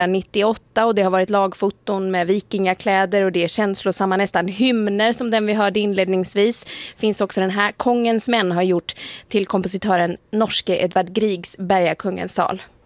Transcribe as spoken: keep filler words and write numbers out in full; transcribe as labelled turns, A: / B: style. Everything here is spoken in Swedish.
A: nittioåtta och det har varit lagfoton med vikingakläder och det är känslosamma nästan hymner som den vi hörde inledningsvis. Finns också den här Kongens män har gjort till kompositören norske Edvard Griegs Bergakungens sal.